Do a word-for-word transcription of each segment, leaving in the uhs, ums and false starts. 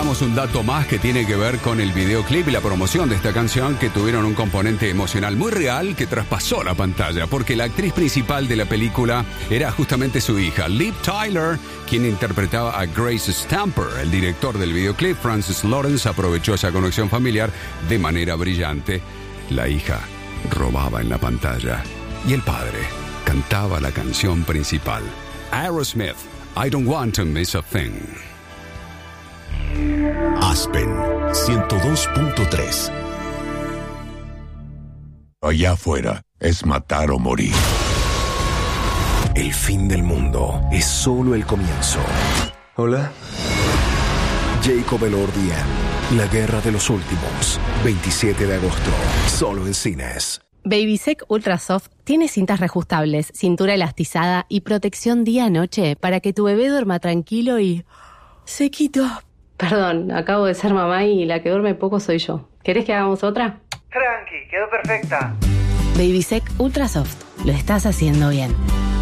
damos un dato más que tiene que ver con el videoclip y la promoción de esta canción, que tuvieron un componente emocional muy real que traspasó la pantalla, porque la actriz principal de la película era justamente su hija, Liv Tyler, quien interpretaba a Grace Stamper. El director del videoclip, Francis Lawrence, aprovechó esa conexión familiar de manera brillante. La hija robaba en la pantalla y el padre cantaba la canción principal. Aerosmith, I Don't Want to Miss a Thing. Aspen ciento dos punto tres. Allá afuera es matar o morir. El fin del mundo es solo el comienzo. Hola. Jacob Elordi en La Guerra de los Últimos, veintisiete de agosto, solo en cines. Babysec Ultra Soft tiene cintas reajustables, cintura elastizada y protección día-noche para que tu bebé duerma tranquilo y sequito. Perdón, acabo de ser mamá y la que duerme poco soy yo. ¿Querés que hagamos otra? Tranqui, quedó perfecta. Babysec Ultra Soft. Lo estás haciendo bien.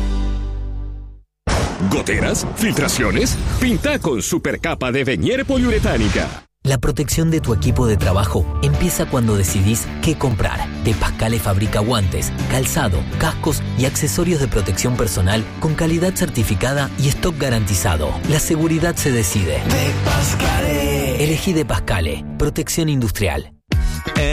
¿Goteras? ¿Filtraciones? Pinta con supercapa de Venier poliuretánica. La protección de tu equipo de trabajo empieza cuando decidís qué comprar. De Pascale fabrica guantes, calzado, cascos y accesorios de protección personal con calidad certificada y stock garantizado. La seguridad se decide. De Pascale. Elegí De Pascale. Protección industrial.